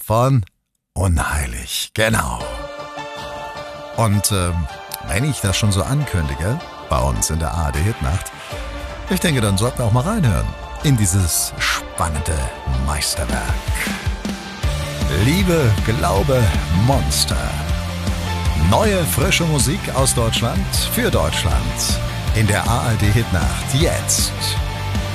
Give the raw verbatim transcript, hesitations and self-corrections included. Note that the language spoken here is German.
von Unheilig. Genau. Und ähm, wenn ich das schon so ankündige, bei uns in der A R D-Hitnacht, ich denke, dann sollten wir auch mal reinhören in dieses spannende Meisterwerk. Liebe, Glaube, Monster. Neue, frische Musik aus Deutschland für Deutschland. In der A R D-Hitnacht. Jetzt.